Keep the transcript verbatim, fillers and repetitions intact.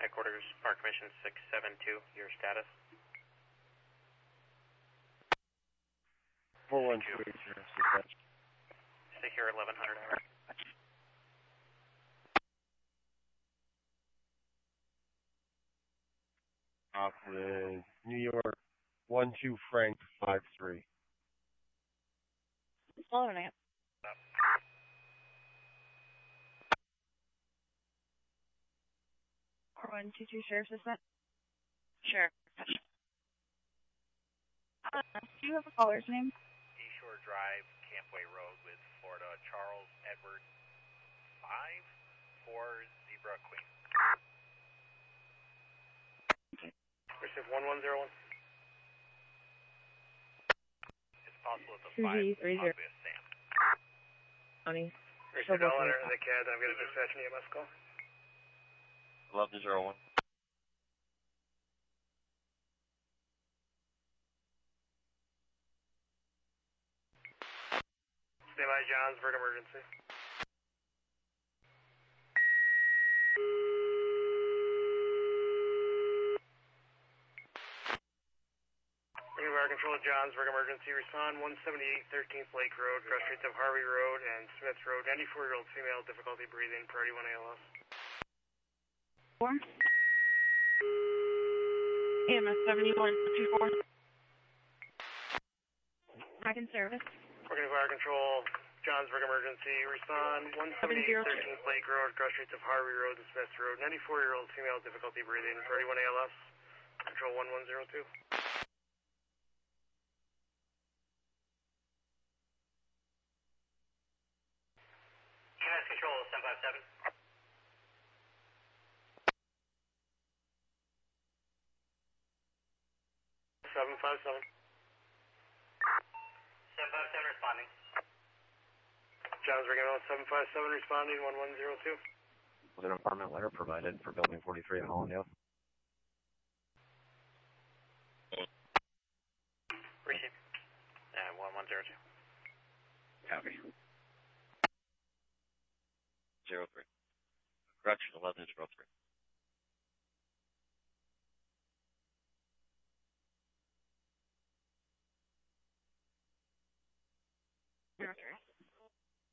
Headquarters, Park Mission six seven two, your status? four one two eight zero, dispatch. Stay here at eleven hundred hour. Off with New York, one two Frank five three. Hold on a minute. four one two two Sheriff's Assistant? Sure. Uh, do you have a caller's name? Eastshore Drive, Campway Road with Florida, Charles Edward five four Zebra Queen. Receive one one zero one. It's possible that the five is possibly a Sam. Honey. Receive all under the C A D. I'm going to dispatch an E M S call. eleven zero one. Stay by Johnsburg emergency. Fire Control, Johnsburg emergency. Respond one seventy-eight thirteenth Lake Road, cross streets of Harvey Road and Smith Road. ninety-four-year-old female, difficulty breathing, priority one A L S. Four. E M S seventy-one two four. Back in service. Working Fire Control, Johnsburg emergency. Respond one seventy-eight thirteenth Lake Road, cross streets of Harvey Road and Smith Road. ninety-four-year-old female, difficulty breathing, priority one A L S. Control one one zero two. Control seven five seven. seven five seven. seven five seven responding. Johnsburg seven five seven responding, one one zero two. Was an apartment letter provided for building forty-three at Hollandale? Receive. Uh, one one zero two. Copy. Zero three. Correction, eleven zero three.